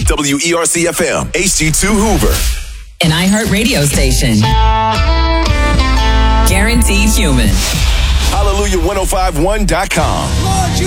WERC-FM, HD2 Hoover. An iHeart radio station. Guaranteed human. Hallelujah1051.com. Lord, you